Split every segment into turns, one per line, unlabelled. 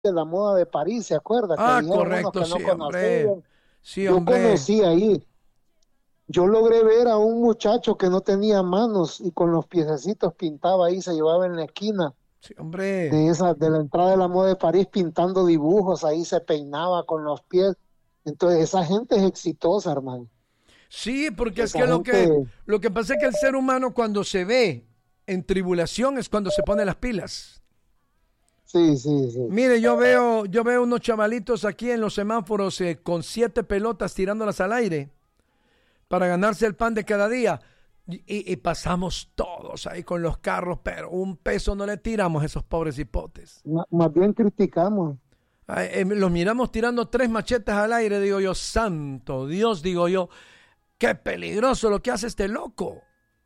de la moda de París, ¿se acuerda? Que dijeron
Correcto,
unos que
sí,
no
hombre.
conocían.
Sí,
Yo
hombre.
conocí ahí. Yo logré ver a un muchacho que no tenía manos y con los piececitos pintaba ahí, se llevaba en la esquina
Sí, hombre.
de la entrada de la moda de París pintando dibujos, ahí se peinaba con los pies. Entonces esa gente es exitosa, hermano.
Sí, porque es
Esa
que
gente,
lo que pasa es que el ser humano cuando se ve en tribulación es cuando se pone las pilas.
sí, sí, sí.
Mire, yo veo unos chavalitos aquí en los semáforos con 7 pelotas tirándolas al aire para ganarse el pan de cada día. Y pasamos todos ahí con los carros, pero un peso no le tiramos a esos pobres hipotes.
Más bien criticamos.
Los miramos tirando 3 machetas al aire, digo yo, santo Dios, digo yo, qué peligroso lo que hace este loco.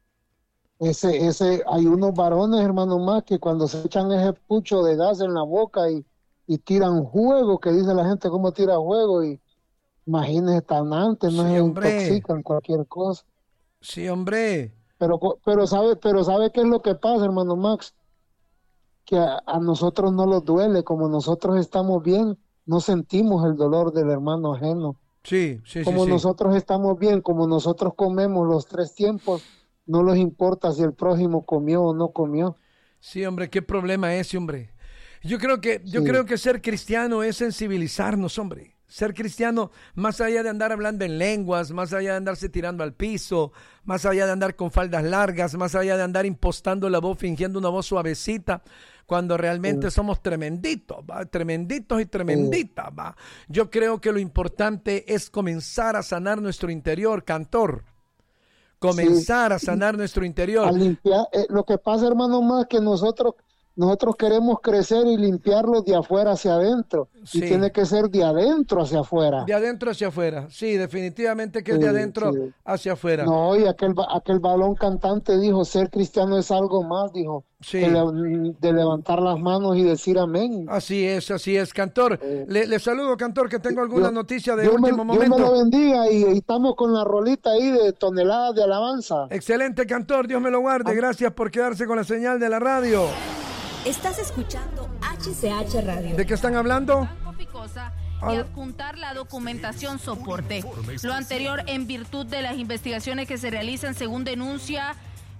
Hay unos varones, hermano, más que cuando se echan ese pucho de gas en la boca y tiran juego, que dice la gente cómo tira juego, y imagínese tan antes, no
Sí,
se
hombre.
intoxican cualquier cosa.
Sí, hombre.
Pero sabe qué es lo que pasa, hermano Max, que a nosotros no nos duele, como nosotros estamos bien, no sentimos el dolor del hermano ajeno.
Sí, sí, sí,
Como
sí.
nosotros estamos bien, como nosotros comemos los 3 tiempos, no nos importa si el prójimo comió o no comió.
Sí, hombre, qué problema ese, hombre. Yo
Sí,
creo que ser cristiano es sensibilizarnos, hombre. Ser cristiano, más allá de andar hablando en lenguas, más allá de andarse tirando al piso, más allá de andar con faldas largas, más allá de andar impostando la voz, fingiendo una voz suavecita, cuando realmente
sí,
somos tremenditos, ¿va? Tremenditos y
sí,
tremenditas, ¿va? Yo creo que lo importante es comenzar a sanar nuestro interior, cantor.
sí.
Comenzar a sanar nuestro
A
interior.
limpiar, lo que pasa, hermano, más que nosotros queremos crecer y limpiarlo de afuera hacia adentro, y
Sí.
tiene que ser de adentro hacia afuera.
De adentro hacia afuera. Sí, definitivamente que
Sí,
es de adentro
sí.
hacia afuera.
No, y aquel balón cantante dijo, ser cristiano es algo más, dijo,
Sí,
de levantar las manos y decir amén.
así es, cantor.
Eh,
Le saludo, cantor, que tengo alguna
Dios,
noticia de último
Dios me lo
momento.
bendiga, y estamos con la rolita ahí de toneladas de alabanza.
Excelente, cantor, Dios me lo guarde.
Am-
Gracias por quedarse con la señal de la radio.
Estás escuchando HCH Radio.
¿De qué están hablando?
Y adjuntar la documentación soporte. Lo anterior en virtud de las investigaciones que se realizan según denuncia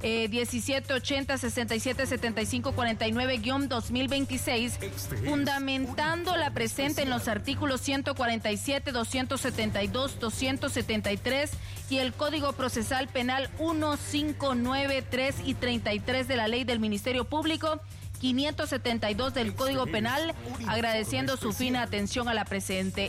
1780-6775-49-2026, fundamentando la presente en los artículos 147, 272, 273 y el Código Procesal Penal 1593 y 33 de la Ley del Ministerio Público, 572 del Código Penal, agradeciendo su fina atención a la presente.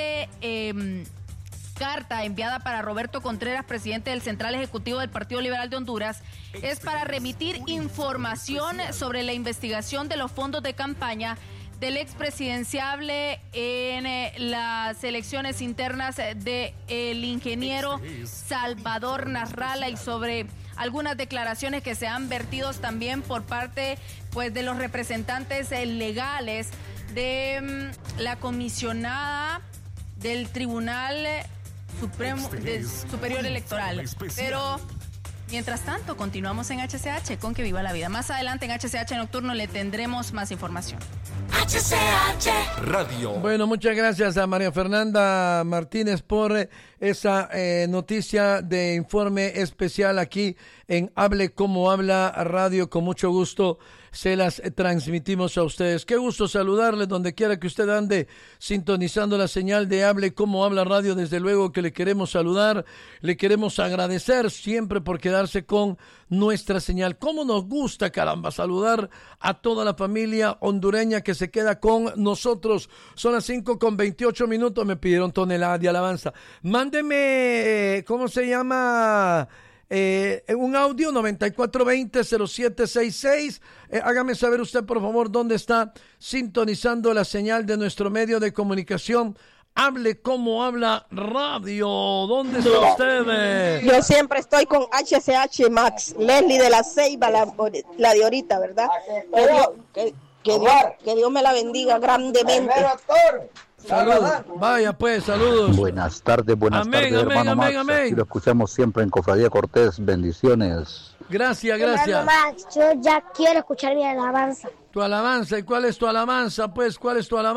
Carta enviada para Roberto Contreras, presidente del Central Ejecutivo del Partido Liberal de Honduras, es para remitir información sobre la investigación de los fondos de campaña del expresidenciable en las elecciones internas del ingeniero Salvador Nasralla, y sobre algunas declaraciones que se han vertido también por parte, pues, de los representantes legales de la comisionada del Tribunal Supremo Superior Electoral. Pero mientras tanto, continuamos en HCH con Que Viva la Vida. Más adelante en HCH Nocturno le tendremos más información.
HCH Radio.
Bueno, muchas gracias a María Fernanda Martínez por esa noticia de informe especial aquí en Hable Como Habla Radio. Con mucho gusto se las transmitimos a ustedes. Qué gusto saludarles donde quiera que usted ande sintonizando la señal de Hable Como Habla Radio. Desde luego que le queremos saludar, le queremos agradecer siempre por quedarse con nuestra señal. Cómo nos gusta, caramba, saludar a toda la familia hondureña que se queda con nosotros. Son las 5:28. Me pidieron toneladas de alabanza. Mándeme, ¿cómo se llama? Un audio 9420-0766. Hágame saber usted, por favor, dónde está sintonizando la señal de nuestro medio de comunicación. Hable Como Habla Radio. ¿Dónde está usted?
Yo siempre estoy con HCH Max, Leslie de la Ceiba, la de ahorita, ¿verdad? Que Dios me la bendiga grandemente.
Saludos. Vaya pues, saludos.
Buenas tardes, hermano Max.
Amén.
Aquí lo escuchamos siempre en Cofradía Cortés. Bendiciones.
Gracias.
Hermano Max, yo ya quiero escuchar mi alabanza.
Tu alabanza. ¿Y cuál es tu alabanza? Pues, ¿cuál es tu alabanza?